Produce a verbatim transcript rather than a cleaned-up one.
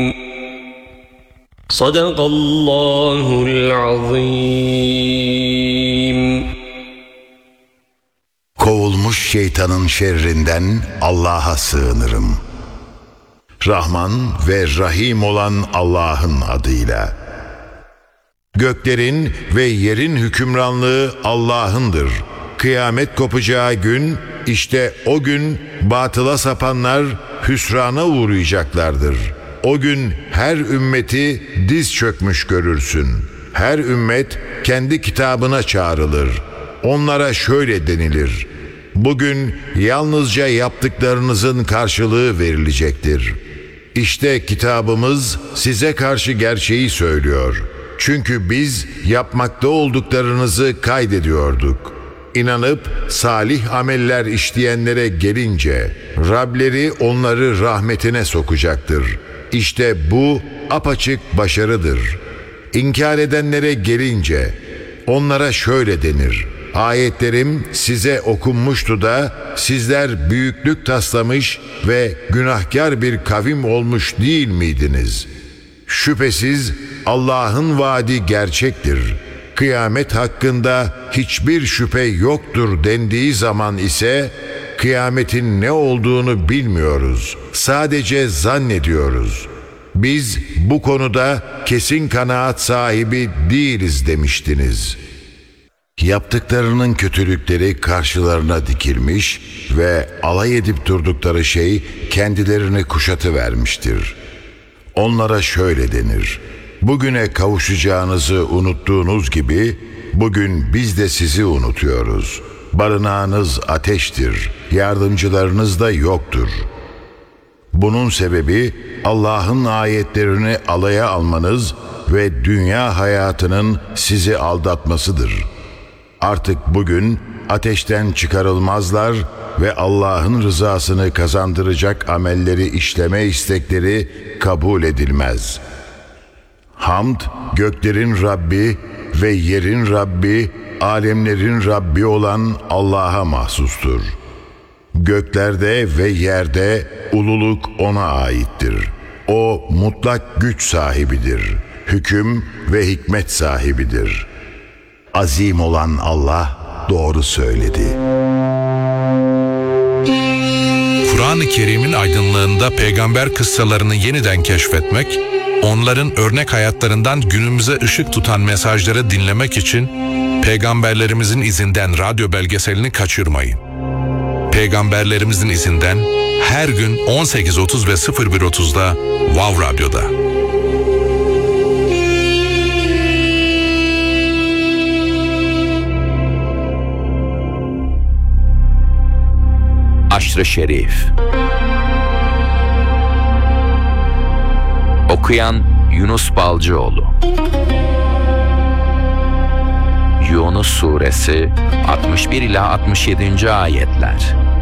Sadakallahul azim. Kovulmuş şeytanın şerrinden Allah'a sığınırım. Rahman ve Rahim olan Allah'ın adıyla. Göklerin ve yerin hükümranlığı Allah'ındır. Kıyamet kopacağı gün, işte o gün batıla sapanlar hüsrana uğrayacaklardır. O gün her ümmeti diz çökmüş görürsün. Her ümmet kendi kitabına çağrılır. Onlara şöyle denilir: bugün yalnızca yaptıklarınızın karşılığı verilecektir. İşte kitabımız size karşı gerçeği söylüyor. Çünkü biz yapmakta olduklarınızı kaydediyorduk. İnanıp salih ameller işleyenlere gelince Rableri onları rahmetine sokacaktır. İşte bu apaçık başarıdır. İnkar edenlere gelince onlara şöyle denir: ayetlerim size okunmuştu da sizler büyüklük taslamış ve günahkar bir kavim olmuş değil miydiniz? Şüphesiz Allah'ın vaadi gerçektir. Kıyamet hakkında hiçbir şüphe yoktur dendiği zaman ise kıyametin ne olduğunu bilmiyoruz. Sadece zannediyoruz. Biz bu konuda kesin kanaat sahibi değiliz demiştiniz. Yaptıklarının kötülükleri karşılarına dikilmiş ve alay edip durdukları şey kendilerini kuşatıvermiştir. Onlara şöyle denir: bugüne kavuşacağınızı unuttuğunuz gibi bugün biz de sizi unutuyoruz. Barınağınız ateştir, yardımcılarınız da yoktur. Bunun sebebi Allah'ın ayetlerini alaya almanız ve dünya hayatının sizi aldatmasıdır. Artık bugün ateşten çıkarılmazlar ve Allah'ın rızasını kazandıracak amelleri işleme istekleri kabul edilmez. Hamd, göklerin Rabbi ve yerin Rabbi, alemlerin Rabbi olan Allah'a mahsustur. Göklerde ve yerde ululuk O'na aittir. O mutlak güç sahibidir. Hüküm ve hikmet sahibidir. Azim olan Allah doğru söyledi. Kur'an-ı Kerim'in aydınlığında peygamber kıssalarını yeniden keşfetmek, onların örnek hayatlarından günümüze ışık tutan mesajları dinlemek için Peygamberlerimizin izinden radyo belgeselini kaçırmayın. Peygamberlerimizin izinden her gün on sekiz otuz ve sıfır bir otuzda Wow Radyo'da. Aşr-ı Şerif. Okuyan Yunus Balcıoğlu. Yunus Suresi altmış bir ila altmış yedinci ayetler.